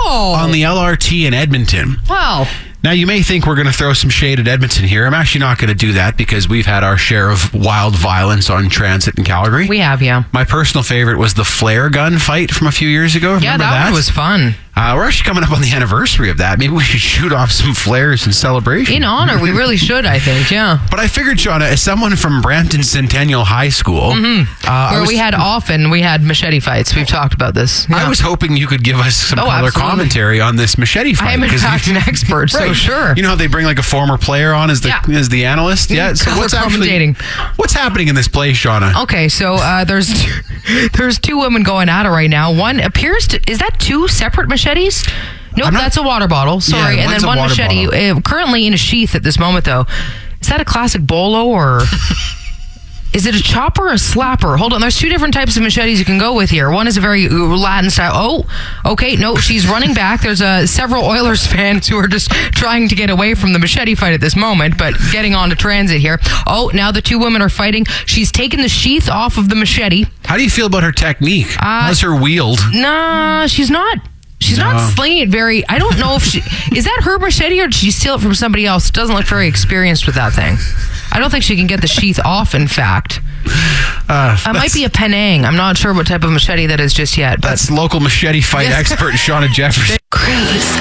on the LRT in Edmonton. Wow. Now, you may think we're going to throw some shade at Edmonton here. I'm actually not going to do that because we've had our share of wild violence on transit in Calgary. We have, yeah. My personal favorite was the flare gun fight from a few years ago. Yeah, Remember that one was fun. We're actually coming up on the anniversary of that. Maybe we should shoot off some flares in celebration. In honor, we really should, I think, yeah. But I figured, Shauna, as someone from Brampton Centennial High School... Where we had machete fights. We've talked about this. Yeah. I was hoping you could give us some color absolutely. commentary on this machete fight. I am, in fact, an expert, so sure. You know how they bring like a former player on as the analyst? Yeah. So what's happening in this play, Shauna? Okay, so there's two women going at it right now. One appears to... Is that two separate machetes? Nope, that's a water bottle. Sorry. Yeah, and then one machete, currently in a sheath at this moment, though. Is that a classic bolo or... Is it a chopper or a slapper? Hold on, there's two different types of machetes you can go with here. One is a very Latin style. Oh, okay, no, she's running back. There's several Oilers fans who are just trying to get away from the machete fight at this moment, but getting on to transit here. Oh, now the two women are fighting. She's taken the sheath off of the machete. How do you feel about her technique? How's her wield? Nah, she's not. She's not slinging it very... I don't know if she... Is that her machete or did she steal it from somebody else? Doesn't look very experienced with that thing. I don't think she can get the sheath off, in fact. It might be a Penang. I'm not sure what type of machete that is just yet. But that's local machete fight expert Shauna Jefferson. Cruise.